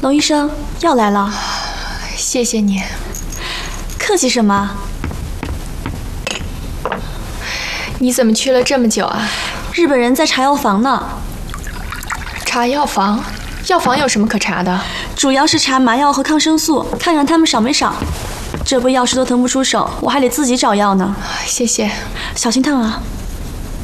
龙医生，药来了。 谢谢你。 客气什么？ 你怎么去了这么久啊？ 日本人在查药房呢。 查药房？药房有什么可查的？ 主要是查麻药和抗生素，看看他们少没少。这不药师都腾不出手，我还得自己找药呢。 谢谢。 小心烫啊！